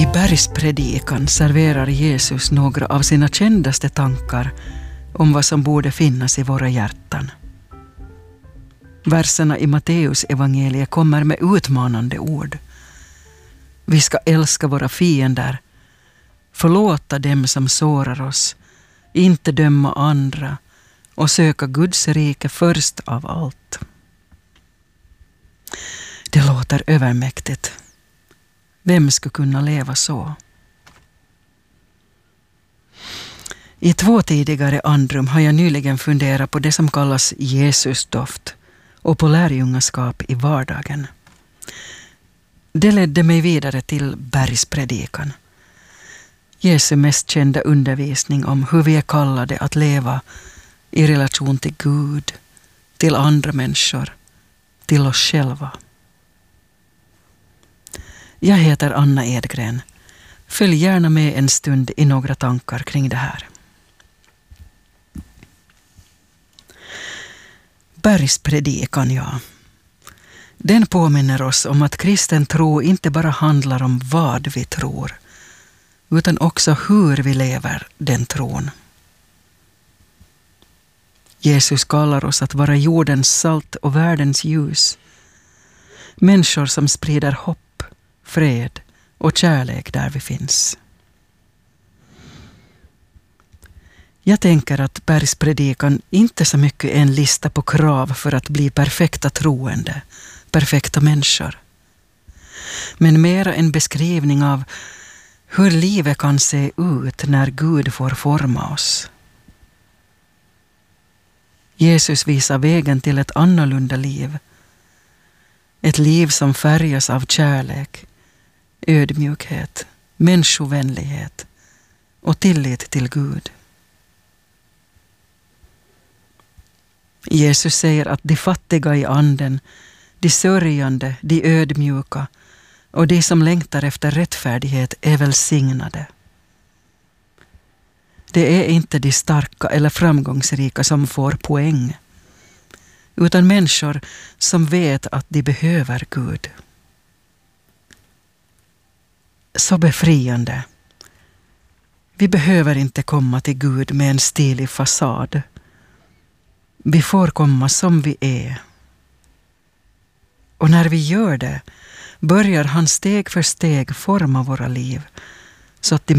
Bergspredikan serverar Jesus några av sina kändaste tankar om vad som borde finnas i våra hjärtan. Verserna i Matteus evangeliet kommer med utmanande ord. Vi ska älska våra fiender, förlåta dem som sårar oss, inte döma andra och söka Guds rike först av allt. Det låter övermäktigt. Vem skulle kunna leva så? I 2 tidigare andrum har jag nyligen funderat på det som kallas Jesusdoft och på lärjungaskap i vardagen. Det ledde mig vidare till Bergspredikan. Jesu mest kända undervisning om hur vi är kallade att leva i relation till Gud, till andra människor, till oss själva. Jag heter Anna Edgren. Följ gärna med en stund i några tankar kring det här. Bergspredikan, ja. Den påminner oss om att kristen tro inte bara handlar om vad vi tror, utan också hur vi lever den tron. Jesus kallar oss att vara jordens salt och världens ljus. Människor som sprider hopp, fred och kärlek där vi finns. Jag tänker att Bergspredikan inte så mycket är en lista på krav för att bli perfekta troende, perfekta människor. Men mera en beskrivning av hur livet kan se ut när Gud får forma oss. Jesus visar vägen till ett annorlunda liv. Ett liv som färgas av kärlek, ödmjukhet, människovänlighet och tillit till Gud. Jesus säger att de fattiga i anden, de sörjande, de ödmjuka och de som längtar efter rättfärdighet är välsignade. Det är inte de starka eller framgångsrika som får poäng, utan människor som vet att de behöver Gud. Så befriande. Vi behöver inte komma till Gud med en stilig fasad. Vi får komma som vi är. Och när vi gör det börjar han steg för steg forma våra liv så att de